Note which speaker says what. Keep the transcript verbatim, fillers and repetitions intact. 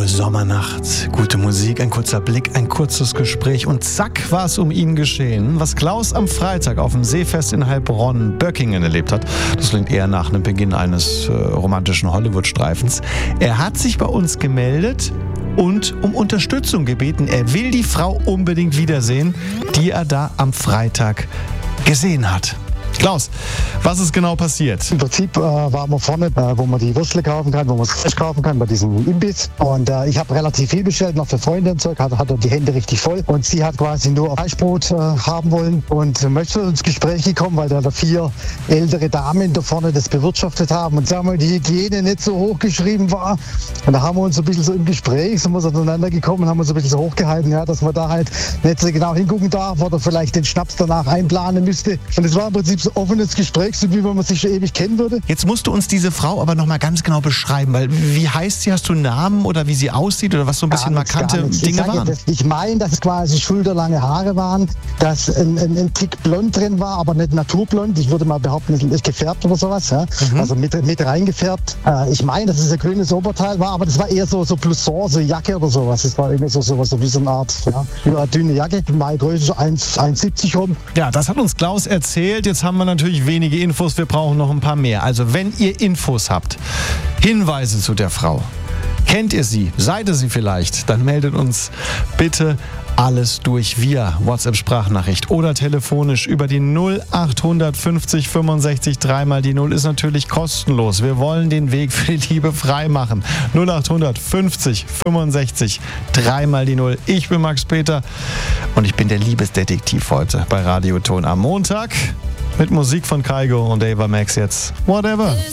Speaker 1: graue Sommernacht, gute Musik, ein kurzer Blick, ein kurzes Gespräch und zack war es um ihn geschehen. Was Klaus am Freitag auf dem Seefest in Heilbronn-Böckingen erlebt hat, das klingt eher nach einem Beginn eines äh, romantischen Hollywood-Streifens. Er hat sich bei uns gemeldet und um Unterstützung gebeten. Er will die Frau unbedingt wiedersehen, die er da am Freitag gesehen hat. Klaus, was ist genau passiert?
Speaker 2: Im Prinzip äh, waren wir vorne, äh, wo man die Würstle kaufen kann, wo man es frisch kaufen kann, bei diesem Imbiss. Und äh, ich habe relativ viel bestellt, noch für Freunde und Zeug, hat, hat die Hände richtig voll. Und sie hat quasi nur Fleischbrot äh, haben wollen und äh, möchte ins Gespräch gekommen, weil da, da vier ältere Damen da vorne das bewirtschaftet haben. Und sagen wir, die Hygiene nicht so hochgeschrieben war. Und da haben wir uns so ein bisschen so im Gespräch, sind wir so aneinander gekommen, haben uns so ein bisschen so hochgehalten, ja, dass man da halt nicht so genau hingucken darf oder vielleicht den Schnaps danach einplanen müsste. Und es war im Prinzip so offenes Gespräch, so wie wenn man sich schon ewig kennen würde.
Speaker 1: Jetzt musst du uns diese Frau aber noch mal ganz genau beschreiben, weil wie heißt sie? Hast du einen Namen oder wie sie aussieht oder was so ein bisschen
Speaker 2: nichts,
Speaker 1: markante Dinge
Speaker 2: ich
Speaker 1: waren?
Speaker 2: Das, ich meine, dass es quasi schulterlange Haare waren, dass ein, ein, ein Tick blond drin war, aber nicht naturblond. Ich würde mal behaupten, es ist gefärbt oder sowas. Ja? Mhm. Also mit, mit reingefärbt. Äh, ich meine, dass es ein grünes Oberteil war, aber das war eher so, so Blouson, so Jacke oder sowas. Das war irgendwie so, so, so wie so eine Art ja, eine dünne Jacke. Meine Größe so eins Komma siebzig rum.
Speaker 1: Ja, das hat uns Klaus erzählt. Jetzt haben wir natürlich wenige Infos, wir brauchen noch ein paar mehr. Also wenn ihr Infos habt, Hinweise zu der Frau, kennt ihr sie, seid ihr sie vielleicht, dann meldet uns bitte alles durch via WhatsApp-Sprachnachricht oder telefonisch über die null acht fünfzig fünfundsechzig drei mal die null ist natürlich kostenlos. Wir wollen den Weg für die Liebe frei machen. null acht fünfzig fünfundsechzig drei mal die null. Ich bin Max Peter und ich bin der Liebesdetektiv heute bei Radio Ton am Montag mit Musik von Kygo und Ava Max jetzt. Whatever.